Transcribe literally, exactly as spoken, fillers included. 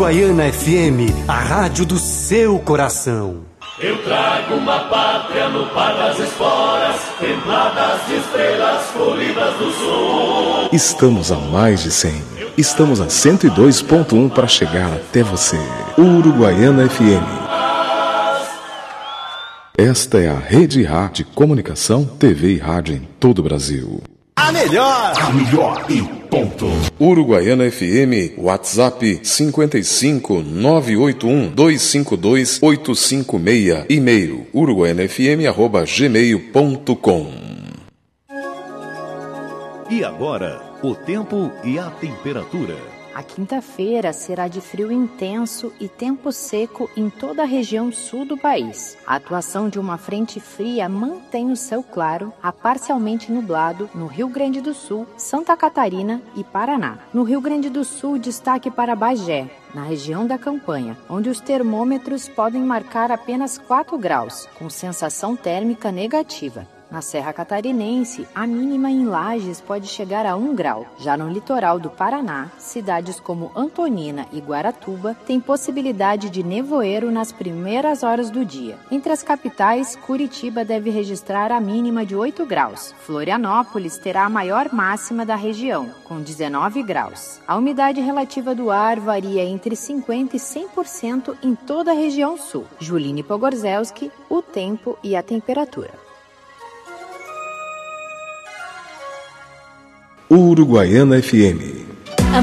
Uruguaiana F M, a rádio do seu coração. Eu trago uma pátria no par das esporas, templadas de estrelas colhidas do sul. Estamos a mais de cem. Estamos a cento e dois ponto um para chegar até você. Uruguaiana F M. Esta é a Rede Rá de Comunicação, T V e Rádio em todo o Brasil. A melhor! A melhor e ponto. Uruguaiana F M, WhatsApp cinco cinco nove oito um dois cinco dois oito cinco seis, e-mail uruguaianafm arroba gmail ponto com. E agora, o tempo e a temperatura. A quinta-feira será de frio intenso e tempo seco em toda a região sul do país. A atuação de uma frente fria mantém o céu claro a parcialmente nublado no Rio Grande do Sul, Santa Catarina e Paraná. No Rio Grande do Sul, destaque para Bagé, na região da Campanha, onde os termômetros podem marcar apenas quatro graus, com sensação térmica negativa. Na Serra Catarinense, a mínima em Lages pode chegar a um grau. Já no litoral do Paraná, cidades como Antonina e Guaratuba têm possibilidade de nevoeiro nas primeiras horas do dia. Entre as capitais, Curitiba deve registrar a mínima de oito graus. Florianópolis terá a maior máxima da região, com dezenove graus. A umidade relativa do ar varia entre cinquenta por cento e cem por cento em toda a região sul. Juline Pogorzelski, o tempo e a temperatura. Uruguaiana F M.